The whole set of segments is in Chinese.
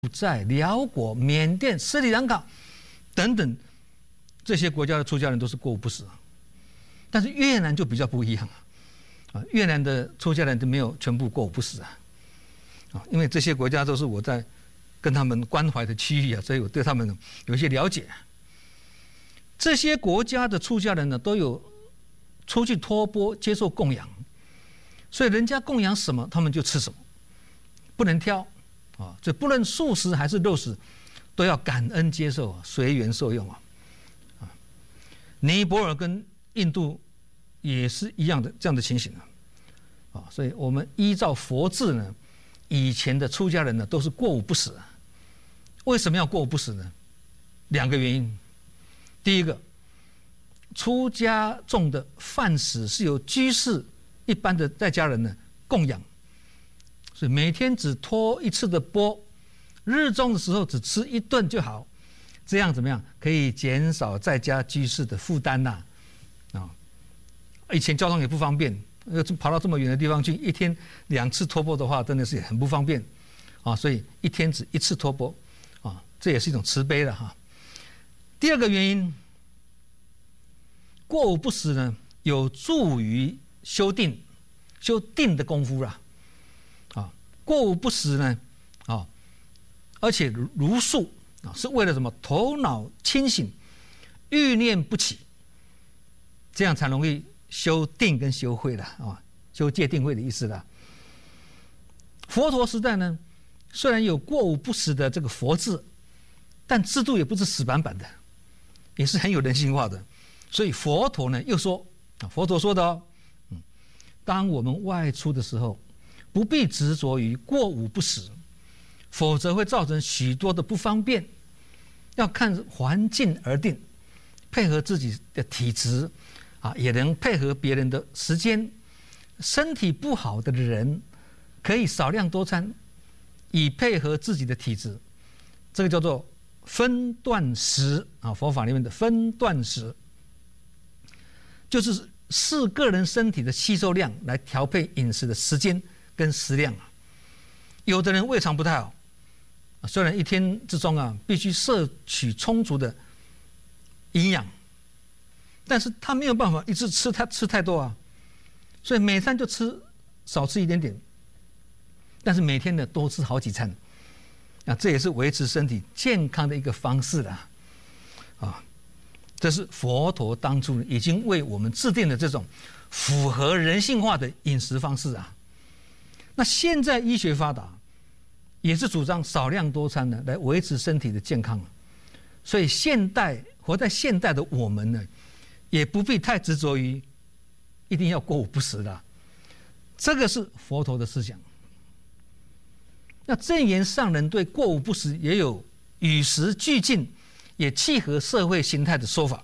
在辽国、缅甸、斯里兰卡等等这些国家的出家人都是过午不食，但是越南就比较不一样啊，越南的出家人都没有全部过午不食啊，因为这些国家都是我在跟他们关怀的区域啊，所以我对他们有一些了解。这些国家的出家人呢，都有出去托钵接受供养，所以人家供养什么，他们就吃什么，不能挑啊。这不论素食还是肉食，都要感恩接受啊，随缘受用啊。尼泊尔跟印度也是一样的这样的情形啊。所以我们依照佛制呢，以前的出家人呢都是过午不食。为什么要过午不食呢？两个原因。第一个，出家众的饭食是由居士一般的在家人呢供养，所以每天只托一次的钵，日中的时候只吃一顿就好，这样怎么样？可以减少在家居士的负担呐。以前交通也不方便，跑到这么远的地方去，一天2次托钵的话，真的是很不方便啊。所以一天只1次托钵啊，这也是一种慈悲了哈。第二个原因，过午不食呢，有助于修定的功夫啦。过午不食呢，而且如素是为了什么？头脑清醒，欲念不起，这样才容易修定跟修慧了啊，修戒定慧的意思啦。佛陀时代呢，虽然有过午不食的这个佛制，但制度也不是死板板的，也是很有人性化的。所以佛陀呢又说，佛陀说的哦，当我们外出的时候，不必执着于过午不食，否则会造成许多的不方便。要看环境而定，配合自己的体质也能配合别人的时间。身体不好的人可以少量多餐，以配合自己的体质，这个叫做分段食佛法里面的分段食，就是视个人身体的吸收量来调配饮食的时间跟食量。有的人胃肠不太好，虽然一天之中必须摄取充足的营养，但是他没有办法一直吃太多所以每餐就少吃一点点，但是每天呢多吃好几餐这也是维持身体健康的一个方式了这是佛陀当初已经为我们制定了这种符合人性化的饮食方式那现在医学发达，也是主张少量多餐来维持身体的健康所以活在现代的我们呢，也不必太执着于一定要过午不食的，这个是佛陀的思想。那证严上人对过午不食也有与时俱进，也契合社会形态的说法。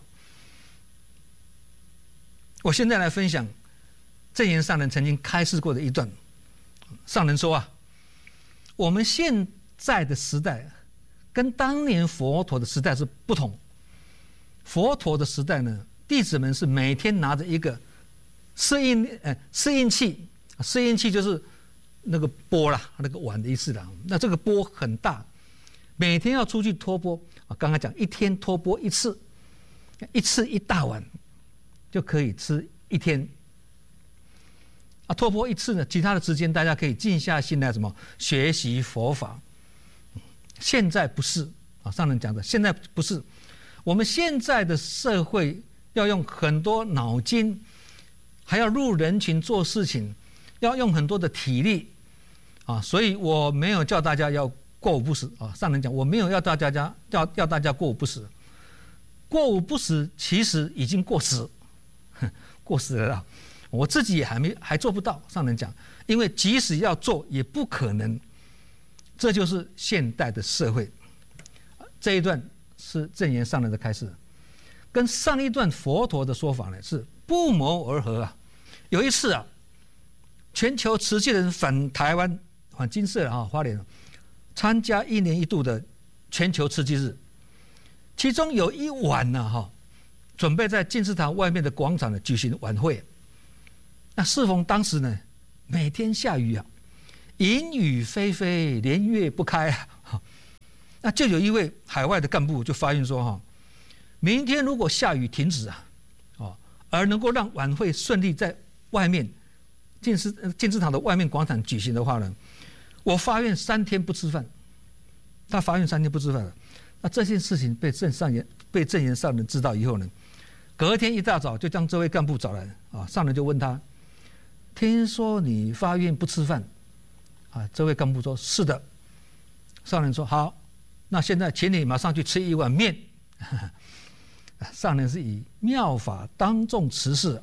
我现在来分享证严上人曾经开示过的一段。上人说我们现在的时代跟当年佛陀的时代是不同。佛陀的时代呢，弟子们是每天拿着一个适应器，适应器就是那个钵啦，那个碗的意思啦。那这个钵很大，每天要出去托钵刚才讲一天托钵1次，1次1大碗就可以吃1天。托钵1次呢，其他的时间大家可以静下心来学习佛法。现在不是上人讲的，现在不是。我们现在的社会要用很多脑筋，还要入人群做事情，要用很多的体力所以我没有叫大家要过午不食上人讲，我没有要大家过午不食。过午不食其实已经过时了啦。我自己也还做不到，上人讲，因为即使要做也不可能。这就是现代的社会。这一段是证严上人的开示，跟上一段佛陀的说法呢是不谋而合有一次全球慈济人返台湾，返金色花莲，参加1年1度的全球慈济日，其中有一晚准备在净思堂外面的广场举行晚会。那适逢当时呢，每天下雨阴雨霏霏，连月不开那就有一位海外的干部就发言说明天如果下雨停止而能够让晚会顺利在外面进士堂的外面广场举行的话呢，我发愿3天不吃饭。他发愿3天不吃饭了。那这件事情被正言上人知道以后呢，隔天一大早就将这位干部找来上人就问他，听说你发愿不吃饭这位干部说是的。上人说好，那现在请你马上去吃1碗面。上人是以妙法当众持事，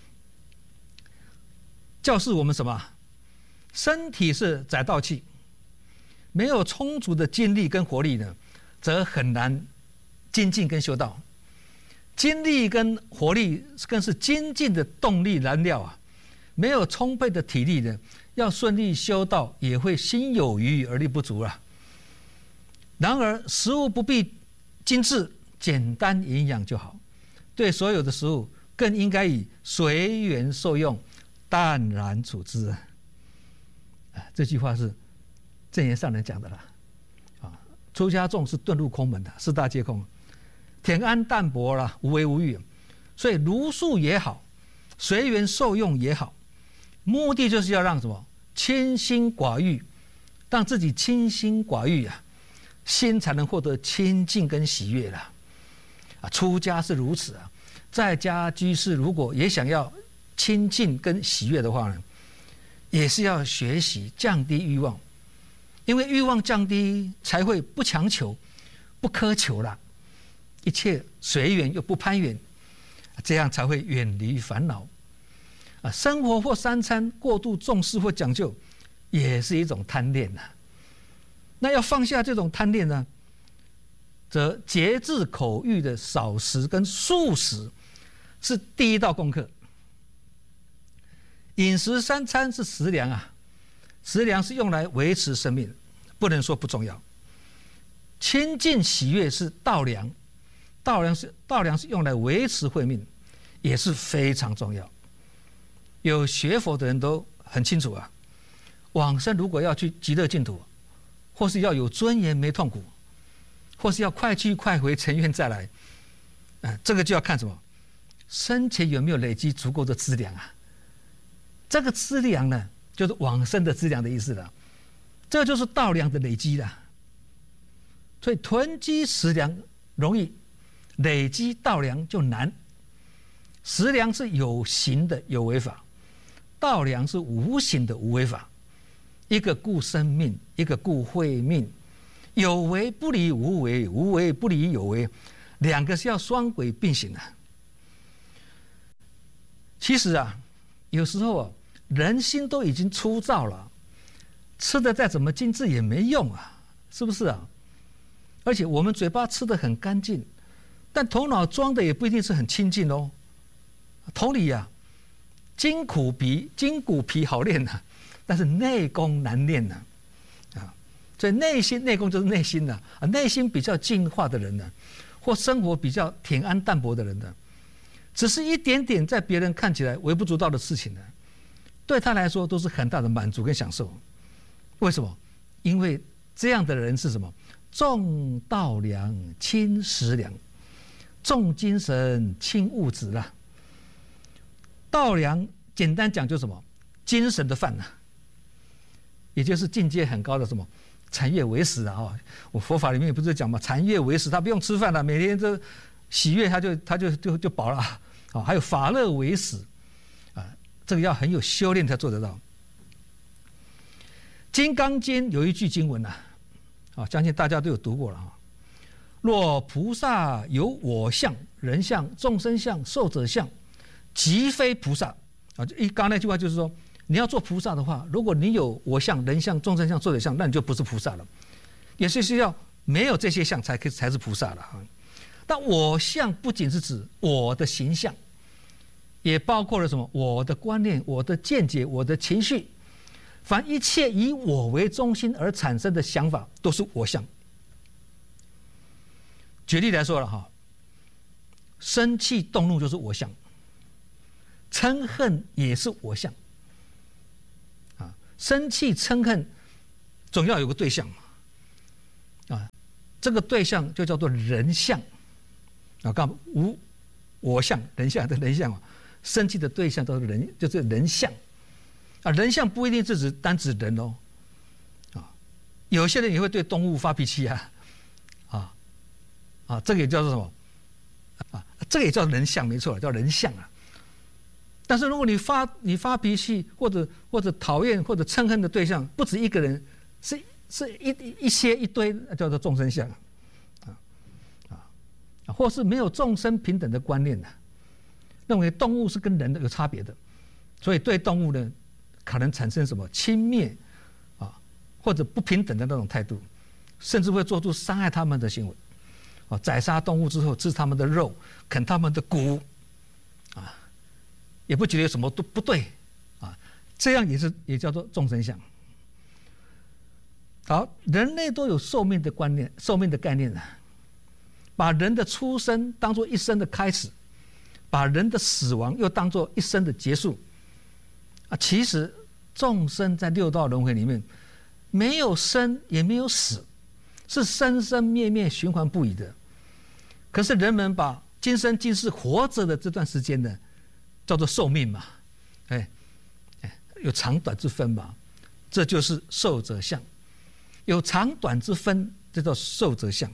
教示我们什么？身体是载道器，没有充足的精力跟活力呢，则很难精进跟修道。精力跟活力更是精进的动力燃料没有充沛的体力呢，要顺利修道也会心有余而力不足了。然而食物不必精致，简单营养就好。对所有的食物更应该以随缘受用，淡然处之。这句话是正言上人讲的啦。出家众是遁入空门的，四大皆空，恬安淡泊啦，无为无欲。所以如数也好，随缘受用也好，目的就是要让什么？清心寡欲，让自己清心寡欲心才能获得清净跟喜悦了。出家是如此在家居士如果也想要清净跟喜悦的话呢，也是要学习降低欲望，因为欲望降低才会不强求、不苛求了，一切随缘又不攀缘，这样才会远离烦恼。生活或3餐过度重视或讲究，也是一种贪恋那要放下这种贪恋呢，则节制口欲的少食跟素食是第一道功课。饮食3餐是食粮食粮是用来维持生命，不能说不重要。清净喜悦是道粮，道粮是用来维持慧命，也是非常重要。有学佛的人都很清楚往生如果要去极乐净土，或是要有尊严没痛苦，或是要快去快回成愿再来，这个就要看什么？生前有没有累积足够的资粮这个资粮呢，就是往生的资粮的意思了。这就是道粮的累积了。所以囤积食粮容易，累积道粮就难。食粮是有形的有为法，道粮是无形的无为法。一个顾生命，一个顾慧命，有为不离无为，无为不离有为，两个是要双轨并行的。其实有时候人心都已经粗糙了，吃的再怎么精致也没用是不是而且我们嘴巴吃的很干净，但头脑装的也不一定是很清净哦。同理筋骨皮好练但是内功难练所以内功就是内心内心比较净化的人或生活比较恬安淡泊的人只是一点点在别人看起来微不足道的事情对他来说都是很大的满足跟享受。为什么？因为这样的人是什么？重道粮轻食粮，重精神轻物质啦。道粮简单讲就是什么？精神的饭也就是境界很高的什么禅悦为食我佛法里面不是讲嘛，禅悦为食，他不用吃饭每天都喜悦，他就饱了还有法乐为食这个要很有修炼才做得到。金刚经有一句经文相信大家都有读过了若菩萨有我相、人相、众生相、寿者相，即非菩萨刚那句话就是说，你要做菩萨的话，如果你有我相、人相、众生相、寿者相，那你就不是菩萨了。也是要没有这些相才是菩萨了但我相不仅是指我的形象，也包括了什么？我的观念、我的见解、我的情绪，凡一切以我为中心而产生的想法，都是我相。举例来说了生气动怒就是我相，嗔恨也是我相生气嗔恨总要有个对象这个对象就叫做人相啊，刚无我相、人相的人相啊，生气的对象都是人，就是人相啊。人相不一定是单指人哦，啊，有些人也会对动物发脾气啊，这个也叫做什么啊？这个也叫人相，没错，叫人相啊。但是如果你发脾气或者讨厌或者憎恨的对象不止一个人，是一堆，叫做众生相或是没有众生平等的观念的，认为动物是跟人有差别的，所以对动物呢可能产生什么轻蔑或者不平等的那种态度，甚至会做出伤害他们的行为宰杀动物之后吃他们的肉，啃他们的骨也不觉得有什么都不对这样也叫做众生相。好，人类都有寿命的观念、寿命的概念把人的出生当作一生的开始，把人的死亡又当作一生的结束其实众生在六道轮回里面没有生也没有死，是生生灭灭循环不已的。可是人们把今生今世活着的这段时间呢叫做寿命嘛，有长短之分嘛，这就是寿者相。有长短之分，这叫寿者相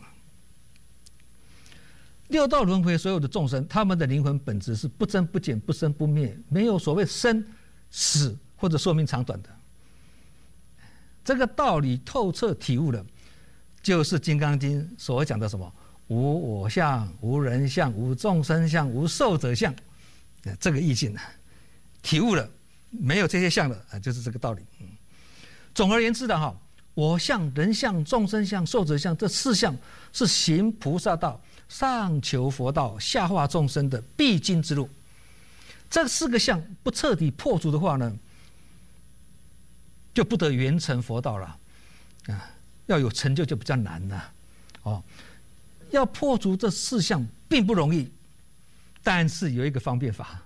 六道轮回所有的众生，他们的灵魂本质是不增不减、不生不灭，没有所谓生死或者寿命长短的。这个道理透彻体悟了，就是《金刚经》所讲的什么无我相、无人相、无众生相、无寿者相这个意境体悟了，没有这些相了就是这个道理。总而言之的我相、人相、众生相、寿者相这四相是行菩萨道、上求佛道、下化众生的必经之路。这四个相不彻底破除的话呢，就不得圆成佛道了要有成就就比较难了要破除这四相并不容易，但是有一个方便法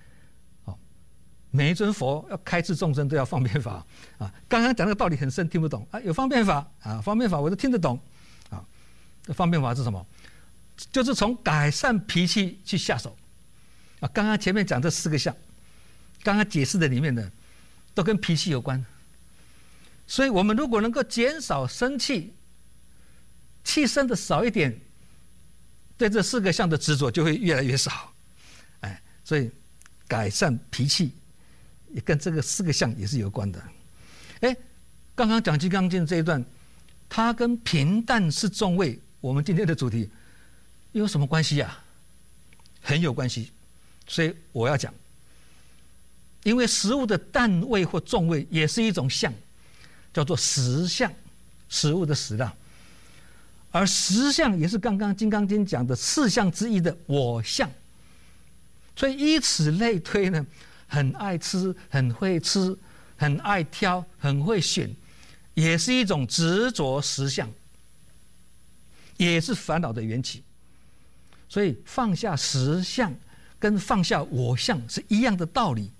每一尊佛要开示众生都要方便法刚刚讲那个道理很深听不懂有方便法方便法我都听得懂方便法是什么？就是从改善脾气去下手刚刚前面讲这四个相，刚刚解释的里面呢都跟脾气有关，所以我们如果能够减少生气，气生的少一点，对这四个相的执着就会越来越少所以改善脾气也跟这个四个相也是有关的。刚刚讲《金刚经》这一段，它跟平淡是众味，我们今天的主题有什么关系很有关系，所以我要讲，因为食物的淡味或重味也是一种相，叫做食相，食物的食而食相也是刚刚《金刚经》讲的四相之一的我相，所以以此类推呢，很爱吃、很会吃、很爱挑、很会选，也是一种执着实相，也是烦恼的缘起。所以放下实相跟放下我相是一样的道理。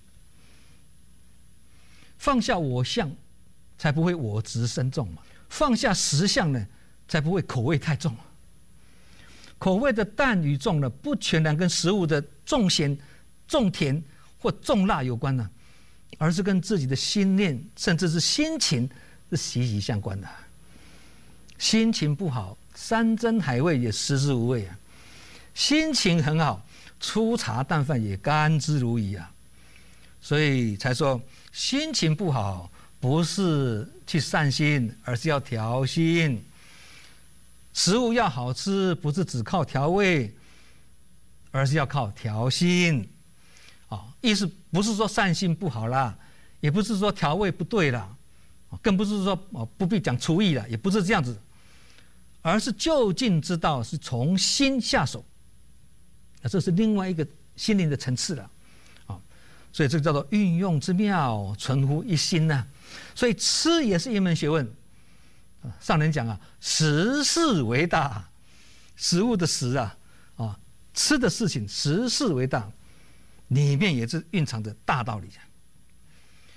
放下我相才不会我执深重嘛，放下实相呢才不会口味太重。口味的淡与重呢，不全然跟食物的重咸、重甜或重辣有关呢，而是跟自己的心念甚至是心情是息息相关的。心情不好，山珍海味也食之无味心情很好，粗茶淡饭也甘之如饴所以才说心情不好不是去散心，而是要调心。食物要好吃，不是只靠调味，而是要靠调心意思不是说散心不好啦，也不是说调味不对啦，更不是说不必讲厨艺啦，也不是这样子，而是就近之道是从心下手这是另外一个心灵的层次了所以这个叫做运用之妙，存乎一心所以吃也是一门学问上人讲食事为大，食物的食吃的事情食事为大，里面也是蕴藏着大道理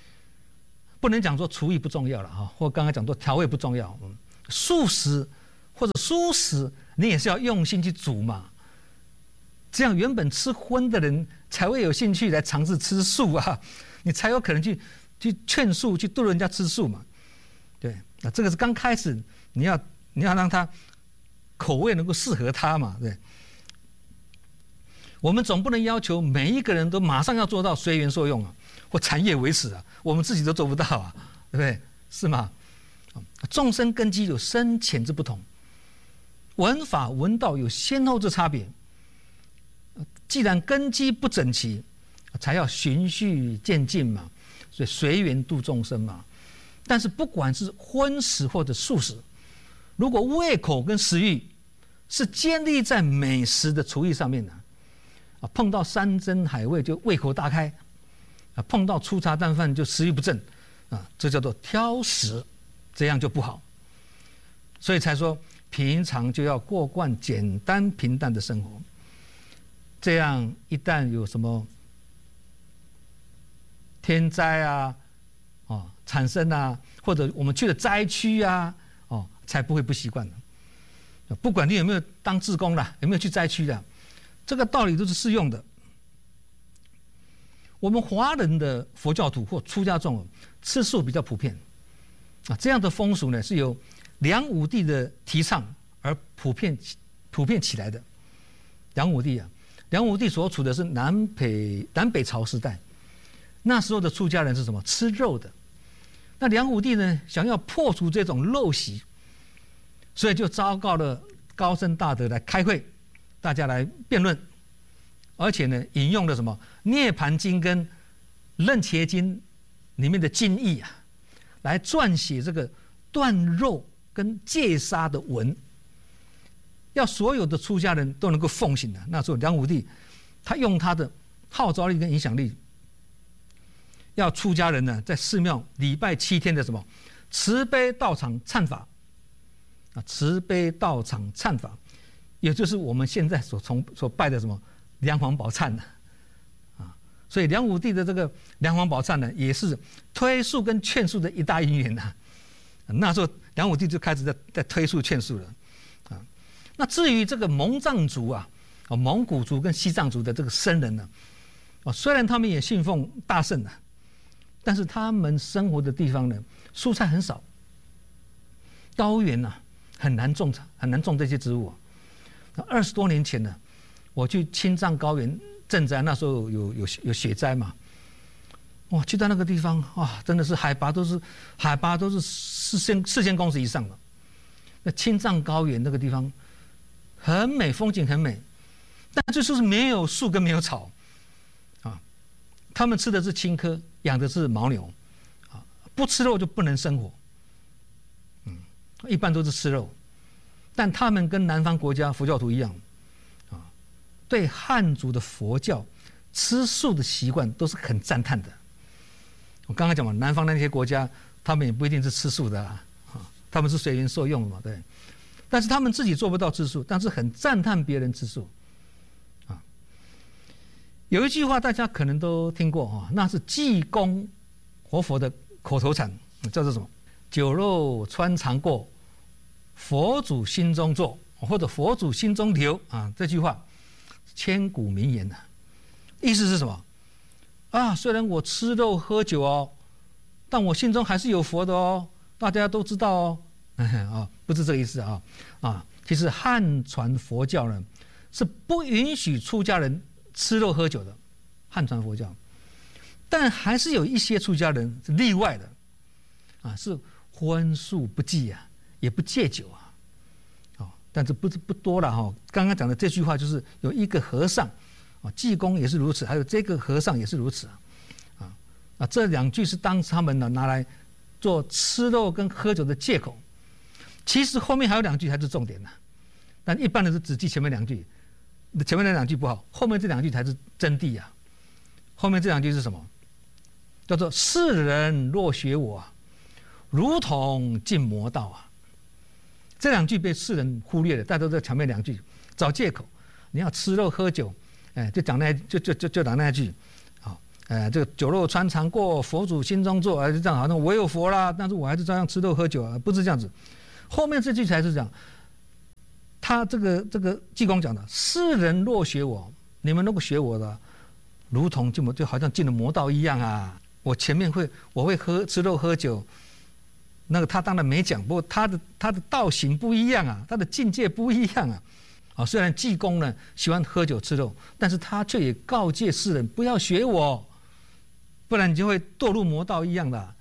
不能讲说厨艺不重要了或刚刚讲说调味不重要素食或者蔬食，你也是要用心去煮嘛。这样原本吃荤的人才会有兴趣来尝试吃素啊，你才有可能去劝素，去度人家吃素嘛。对，那这个是刚开始，你要让他口味能够适合他嘛，对。我们总不能要求每一个人都马上要做到随缘受用啊，或产业为始啊，我们自己都做不到啊，对不对？是吗？众生根基有深浅之不同，闻法闻道有先后之差别。既然根基不整齐，才要循序渐进嘛，所以随缘度众生嘛。但是不管是荤食或者素食，如果胃口跟食欲是建立在美食的厨艺上面的，碰到山珍海味就胃口大开，碰到粗茶淡饭就食欲不振，这叫做挑食，这样就不好。所以才说平常就要过惯简单平淡的生活。这样一旦有什么天灾啊，产生啊，或者我们去了灾区啊，才不会不习惯的。不管你有没有当志工啦，有没有去灾区的，这个道理都是适用的。我们华人的佛教徒或出家众吃素比较普遍，这样的风俗呢是由梁武帝的提倡而普遍起来的。梁武帝所处的是南北朝时代，那时候的出家人是什么？吃肉的。那梁武帝呢，想要破除这种陋习，所以就昭告了高僧大德来开会，大家来辩论，而且呢，引用了什么《涅盘经》跟《楞伽经》里面的经义啊，来撰写这个断肉跟戒杀的文。要所有的出家人都能够奉行的。那时候梁武帝他用他的号召力跟影响力，要出家人呢在寺庙礼拜7天的什么慈悲道场忏法慈悲道场忏法，也就是我们现在所拜的什么梁皇宝忏呢所以梁武帝的这个梁皇宝忏呢，也是推素跟劝素的一大因缘呐。那时候梁武帝就开始在推素劝素了。那至于这个蒙藏族啊，蒙古族跟西藏族的这个僧人呢，虽然他们也信奉大圣啊，但是他们生活的地方呢，蔬菜很少，高原啊很难种这些植物啊。20多年前呢，我去青藏高原赈灾，那时候有雪灾嘛，哇，去到那个地方啊，真的是海拔都是4000公尺以上的。那青藏高原那个地方很美，风景很美，但就是没有树跟没有草啊。他们吃的是青稞，养的是牦牛啊，不吃肉就不能生活。一般都是吃肉，但他们跟南方国家佛教徒一样啊，对汉族的佛教吃素的习惯都是很赞叹的。我刚刚讲嘛，南方那些国家他们也不一定是吃素的啊，他们是随缘受用的嘛，对。但是他们自己做不到吃素，但是很赞叹别人吃素啊。有一句话大家可能都听过啊，那是济公活佛的口头禅，叫做什么？酒肉穿肠过，佛祖心中坐，或者佛祖心中留啊。这句话千古名言呐，意思是什么？啊，虽然我吃肉喝酒哦，但我心中还是有佛的哦，大家都知道哦。不是这个意思啊！其实汉传佛教呢是不允许出家人吃肉喝酒的，汉传佛教，但还是有一些出家人是例外的，是荤素不忌啊，也不戒酒啊，但这不多了哈。刚刚讲的这句话就是有一个和尚济公也是如此，还有这个和尚也是如此这2句是当他们拿来做吃肉跟喝酒的借口。其实后面还有2句才是重点但一般人是只记前面2句，前面那2句不好，后面这2句才是真谛啊。后面这2句是什么？叫做世人若学我如同进魔道啊。这2句被世人忽略了，大家都在前面2句找借口。你要吃肉喝酒，就讲那句这个酒肉穿肠过，佛祖心中坐，就这样，好像我有佛啦，但是我还是照样吃肉喝酒不是这样子。后面这句才是讲他这个济公讲的，世人若学我，你们如果学我的，如同就好像进了魔道一样啊！我前面我会吃肉喝酒，那个他当然没讲，不过他的道行不一样啊，他的境界不一样啊。虽然济公呢喜欢喝酒吃肉，但是他却也告诫世人不要学我，不然你就会堕入魔道一样的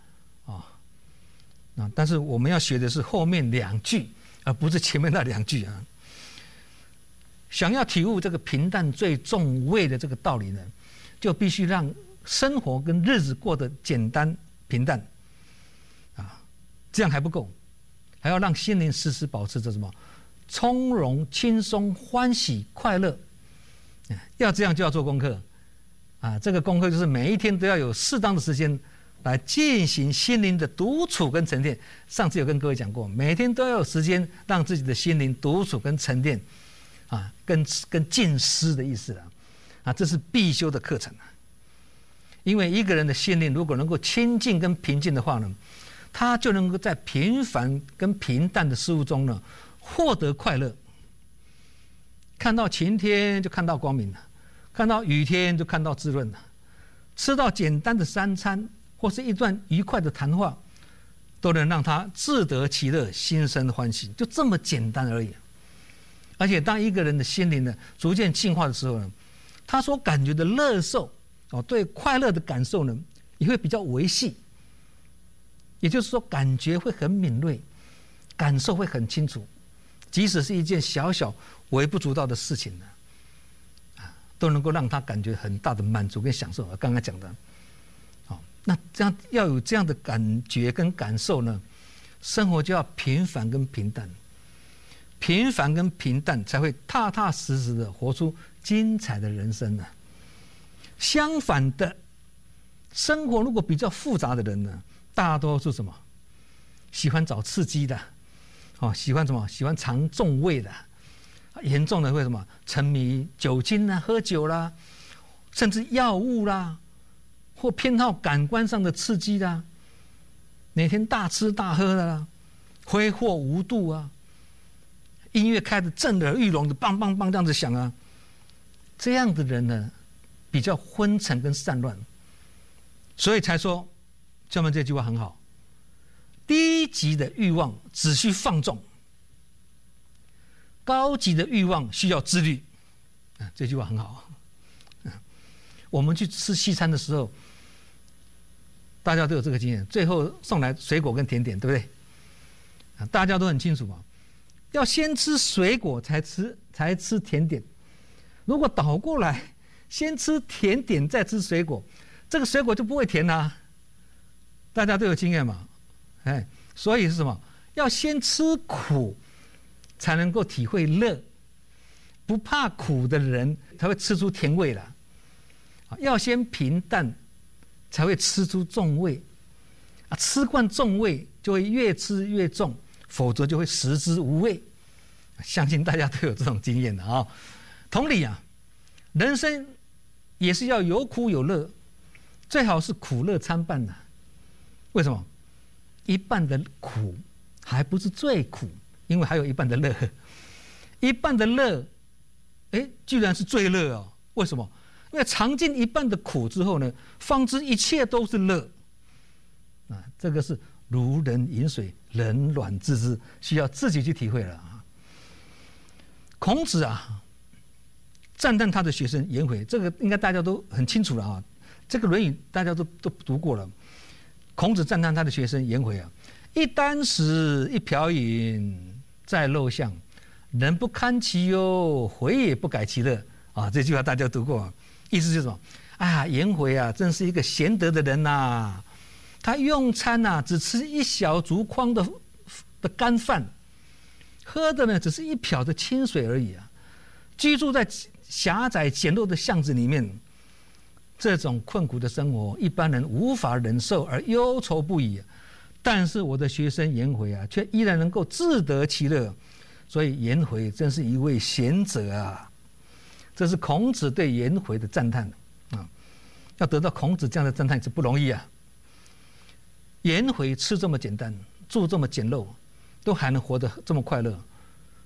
但是我们要学的是后面2句，而不是前面那2句啊。想要体悟这个平淡最重味的这个道理呢，就必须让生活跟日子过得简单平淡这样还不够，还要让心灵时时保持着什么从容、轻松、欢喜、快乐。要这样就要做功课这个功课就是每一天都要有适当的时间来进行心灵的独处跟沉淀。上次有跟各位讲过，每天都要有时间让自己的心灵独处跟沉淀跟静思的意思这是必修的课程因为一个人的心灵如果能够清净跟平静的话呢，他就能够在平凡跟平淡的事物中呢获得快乐。看到晴天就看到光明了，看到雨天就看到滋润了，吃到简单的3餐或是一段愉快的谈话，都能让他自得其乐，心生欢喜，就这么简单而已。而且当一个人的心灵呢逐渐进化的时候呢，他所感觉的乐受对快乐的感受呢也会比较维系，也就是说感觉会很敏锐，感受会很清楚，即使是一件小小微不足道的事情呢都能够让他感觉很大的满足跟享受。刚刚讲的那这样要有这样的感觉跟感受呢，生活就要平凡跟平淡，平凡跟平淡才会踏踏实实的活出精彩的人生呢。相反的，生活如果比较复杂的人呢，大多数什么喜欢找刺激的喜欢什么喜欢尝重味的，严重的会什么沉迷酒精喝酒啦，甚至药物啦，或偏好感官上的刺激啦，每天大吃大喝的啦，挥霍无度音乐开得震耳欲聋的，梆梆梆这样子响这样的人呢比较昏沉跟散乱。所以才说下面这句话很好，低级的欲望只需放纵，高级的欲望需要自律这句话很好我们去吃西餐的时候，大家都有这个经验，最后送来水果跟甜点，对不对大家都很清楚要先吃水果才吃甜点，如果倒过来先吃甜点再吃水果，这个水果就不会甜大家都有经验嘛所以是什么？要先吃苦才能够体会乐，不怕苦的人才会吃出甜味来要先平淡才会吃出重味吃惯重味就会越吃越重，否则就会食之无味。相信大家都有这种经验的同理人生也是要有苦有乐，最好是苦乐参半的。为什么？一半的苦还不是最苦，因为还有一半的乐。一半的乐居然是最乐为什么？因为尝尽一半的苦之后呢，方知一切都是乐这个是如人饮水，冷暖自知，需要自己去体会了孔子赞叹他的学生颜回，这个应该大家都很清楚了这个《论语》大家都读过了。孔子赞叹他的学生颜回一箪食，一瓢饮，在陋巷，人不堪其忧，回也不改其乐这句话大家读过意思就是什么颜回真是一个贤德的人他用餐只吃一小竹筐的干饭，喝的呢只是一瓢的清水而已居住在狭窄简陋的巷子里面，这种困苦的生活一般人无法忍受而忧愁不已但是我的学生颜回却依然能够自得其乐，所以颜回真是一位贤者这是孔子对颜回的赞叹要得到孔子这样的赞叹是不容易颜回吃这么简单，住这么简陋，都还能活得这么快乐，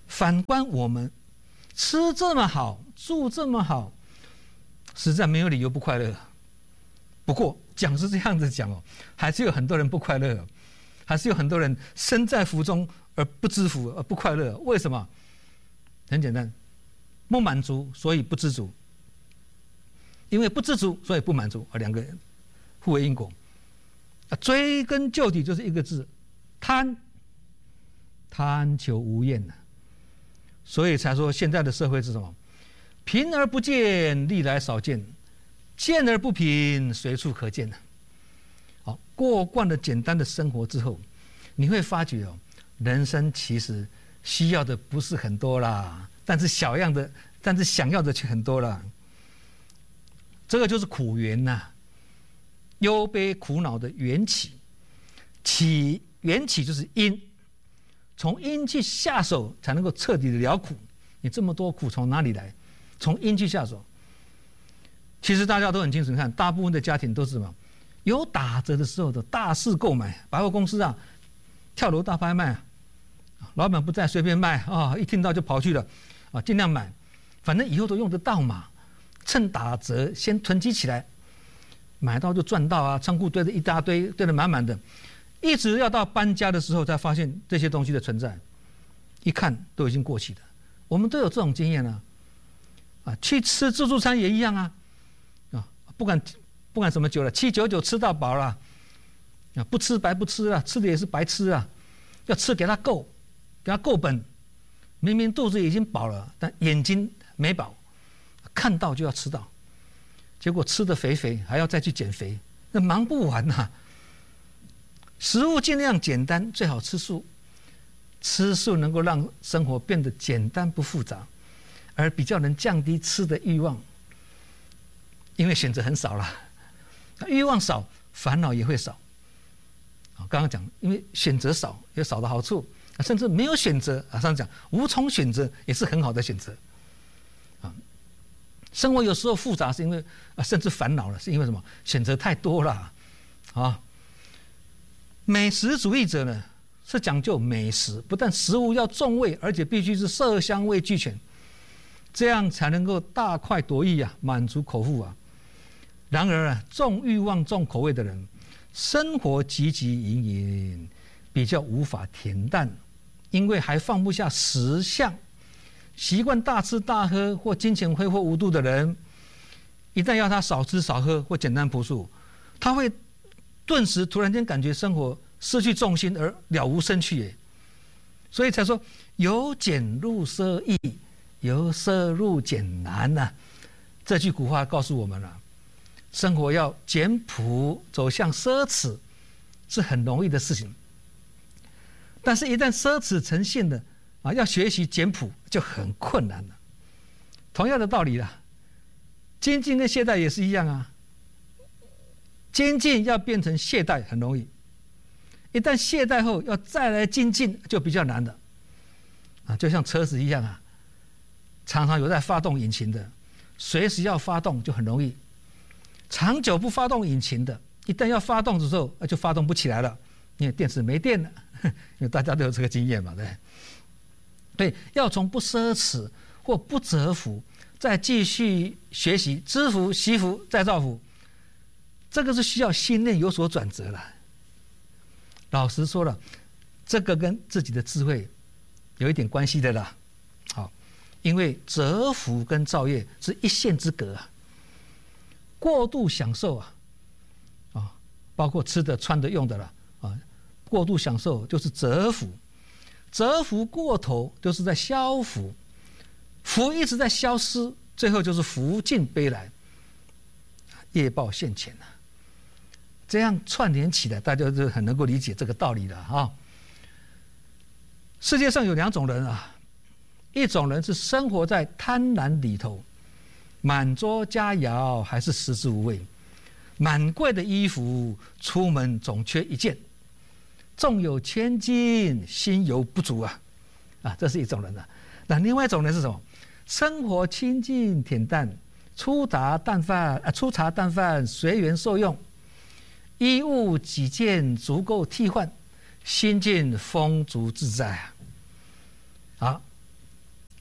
反观我们，吃这么好，住这么好，实在没有理由不快乐。不过讲是这样子讲哦，还是有很多人不快乐，还是有很多人身在福中而不知福，而不快乐。为什么？很简单，不满足，所以不知足。因为不知足，所以不满足，两个互为因果。追根究底就是一个字：贪。贪求无厌呐，所以才说现在的社会是什么？贫而不见，历来少见；见而不贫，随处可见呐。好，过惯了简单的生活之后，你会发觉哦，人生其实需要的不是很多啦，但是想要的却很多啦。这个就是苦缘呐，忧悲苦恼的缘起。缘起就是因，从因去下手才能够彻底的了苦。你这么多苦从哪里来？从因去下手。其实大家都很清楚，你看大部分的家庭都是什么？有打折的时候的大肆购买，百货公司啊，跳楼大拍卖啊，老板不再随便卖啊，一听到就跑去了啊，尽量买，反正以后都用得到嘛。趁打折先囤积起来，买到就赚到啊！仓库堆的一大堆，堆得满满的，一直要到搬家的时候才发现这些东西的存在，一看都已经过期了。我们都有这种经验啊，去吃自助餐也一样啊，不管什么酒了，799吃到饱了，不吃白不吃啊，吃的也是白吃啊，要吃给他够本，明明肚子已经饱了，但眼睛没饱。看到就要吃到，结果吃得肥，还要再去减肥，那忙不完呐。食物尽量简单，最好吃素。吃素能够让生活变得简单不复杂，而比较能降低吃的欲望，因为选择很少了，欲望少，烦恼也会少。刚刚讲，因为选择少有少的好处，甚至没有选择上次讲无从选择也是很好的选择。生活有时候复杂，是因为甚至烦恼了，是因为什么？选择太多了啊！美食主义者呢，是讲究美食，不但食物要重味，而且必须是色香味俱全，这样才能够大快朵颐啊，满足口腹啊。然而啊，重欲望、重口味的人，生活汲汲营营，比较无法恬淡，因为还放不下食相。习惯大吃大喝或金钱挥霍无度的人，一旦要他少吃少喝或简单朴素，他会顿时突然间感觉生活失去重心而了无生趣耶。所以才说由俭入奢易，由奢入俭难呐。这句古话告诉我们了，生活要简朴走向奢侈是很容易的事情，但是一旦奢侈成性的要学习简朴就很困难了。同样的道理啦，精进跟懈怠也是一样啊。精进要变成懈怠很容易，一旦懈怠后要再来精进就比较难了。就像车子一样啊，常常有在发动引擎的，随时要发动就很容易；长久不发动引擎的，一旦要发动的时候就发动不起来了，因为电池没电了。因为大家都有这个经验嘛，对。对，要从不奢侈或不折服，再继续学习知福、惜福、再造福，这个是需要心念有所转折了。老实说了，这个跟自己的智慧有一点关系的啦。好，因为折福跟造业是一线之隔啊。过度享受包括吃的、穿的、用的了过度享受就是折福。折福过头就是在消福，福一直在消失，最后就是福尽悲来，业报现前了。这样串联起来，大家就很能够理解这个道理了啊。世界上有2种人啊，一种人是生活在贪婪里头，满桌佳肴还是食之无味，满柜的衣服出门总缺一件。纵有千金，心犹不足啊！这是一种人啊。那另外一种人是什么？生活清静恬淡，粗茶淡饭随缘受用，衣物几件足够替换，心境丰足自在啊！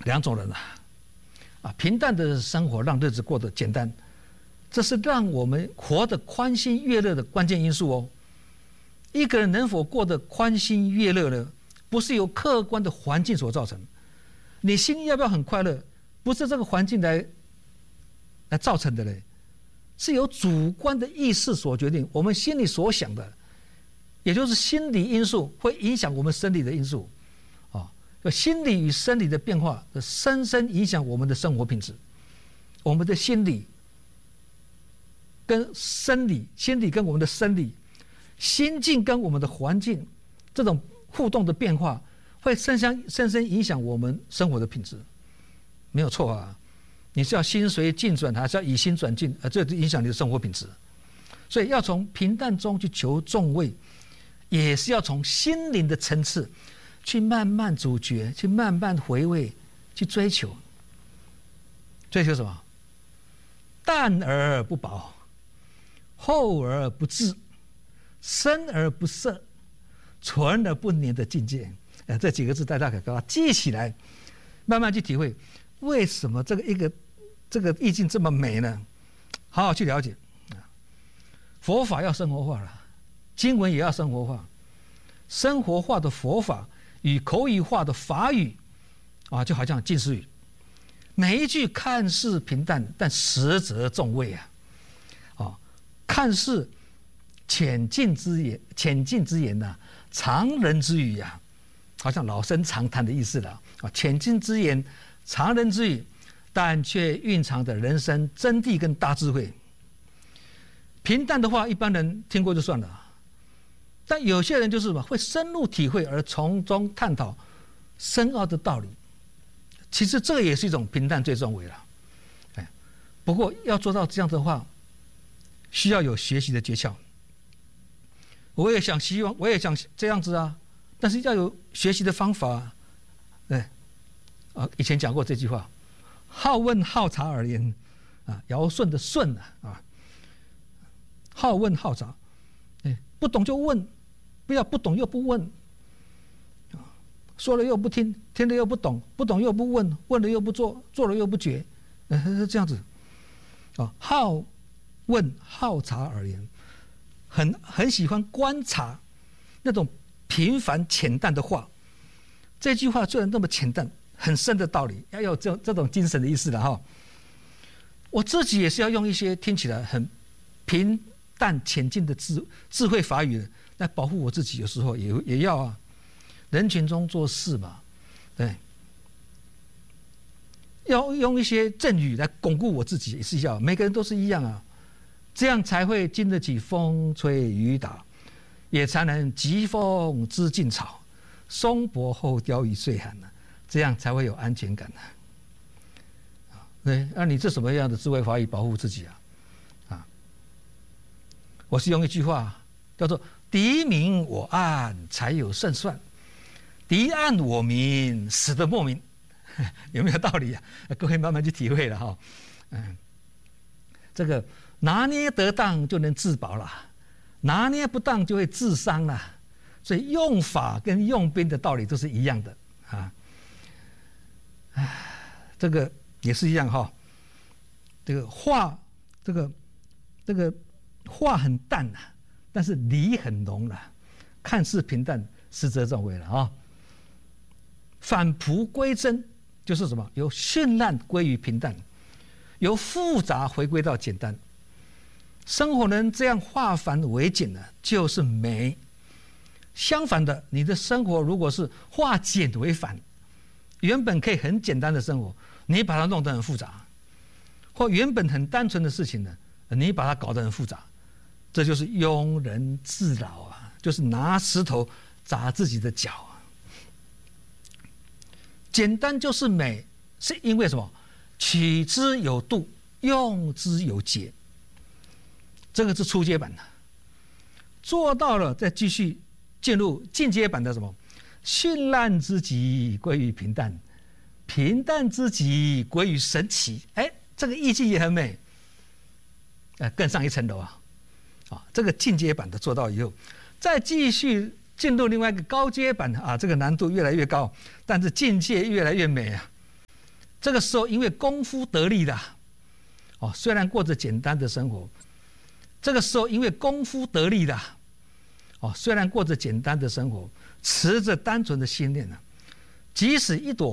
两种人平淡的生活让日子过得简单，这是让我们活得宽心悦乐的关键因素哦。一个人能否过得宽心悦乐呢？不是由客观的环境所造成。你心里要不要很快乐，不是这个环境来造成的嘞，是由主观的意识所决定。我们心里所想的，也就是心理因素会影响我们生理的因素心理与生理的变化深深影响我们的生活品质。我们的心理跟生理，心理跟我们的生理，心境跟我们的环境，这种互动的变化会深深影响我们生活的品质。没有错啊，你是要心随境转，还是要以心转境这影响你的生活品质。所以要从平淡中去求众味，也是要从心灵的层次去慢慢咀嚼，去慢慢回味，去追求。追求什么？淡而不薄，厚而不滞，深而不涩，纯而不黏的境界。这几个字大家可以把它记起来，慢慢去体会为什么这个意境这么美呢？好好去了解。佛法要生活化了，经文也要生活化。生活化的佛法与口语化的法语就好像近似语，每一句看似平淡，但实则重味看似浅近之言常人之语好像老生常谈的意思了浅近之言，常人之语，但却蕴藏着人生真谛跟大智慧。平淡的话，一般人听过就算了，但有些人就是会深入体会，而从中探讨深奥的道理。其实这也是一种平淡最重为了。不过要做到这样的话，需要有学习的诀窍。我也想这样子但是要有学习的方法。以前讲过这句话：好问好察而言尧舜的舜好问好察，不懂就问，不要不懂又不问，说了又不听，听了又不懂，不懂又不问，问了又不做，做了又不觉，是这样子。好问好察而言，很喜欢观察那种平凡浅淡的话。这句话虽然那么浅淡，很深的道理，要有这种精神的意思了我自己也是要用一些听起来很平淡浅近的智慧法语来保护我自己，有时候也要人群中做事嘛，对，要用一些正语来巩固我自己，也是要，每个人都是一样这样才会经得起风吹雨打，也才能疾风知劲草，松柏后凋于岁寒这样才会有安全感对，你这什么样的智慧法语保护自己我是用一句话叫做敌明我暗才有胜算，敌暗我明死得莫名。有没有道理各位慢慢去体会了这个拿捏得当就能自保了，拿捏不当就会自伤了。所以用法跟用兵的道理都是一样的这个也是一样这个话话很淡但是理很浓看似平淡，实则重味了返璞归真就是什么？由绚烂归于平淡，由复杂回归到简单。生活能这样化繁为简就是美。相反的，你的生活如果是化简为繁，原本可以很简单的生活，你把它弄得很复杂，或原本很单纯的事情你把它搞得很复杂，这就是庸人自扰就是拿石头砸自己的脚简单就是美，是因为什么？取之有度，用之有节。这个是初阶版的，做到了再继续进入进阶版的什么？绚烂之极归于平淡，平淡之极归于神奇。这个意境也很美，更上一层楼这个进阶版的做到以后，再继续进入另外一个高阶版这个难度越来越高，但是境界越来越美这个时候因为功夫得力的，虽然过着简单的生活，这个时候因为功夫得力的，虽然过着简单的生活，持着单纯的信念呢，即使一朵